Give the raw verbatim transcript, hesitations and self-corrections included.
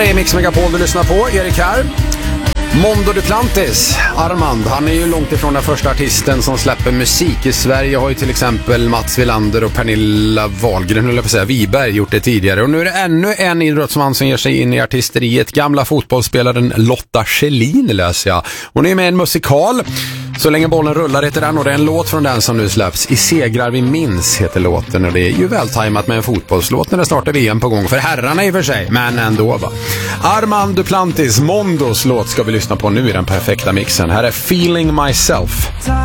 är Mix Megapol du lyssnar på, Erik här. Mondo Duplantis, Armand, han är ju långt ifrån den första artisten som släpper musik i Sverige. Har ju till exempel Mats Wilander och Pernilla Wahlgren, eller på säga Wiberg, gjort det tidigare. Och nu är det ännu en idrottsman som ger sig in i artisteriet. Gamla fotbollsspelaren Lotta Schelin läser jag. Hon är med i en musikal. Så länge bollen rullar heter den, och det är en låt från den som nu släpps. I segrar vi minns heter låten, och det är ju vältajmat med en fotbollslåt när det startar V M på gång för herrarna i och för sig, men ändå va. Armand Duplantis Mondos låt ska vi lyssna på nu i den perfekta mixen. Här är Feeling Myself.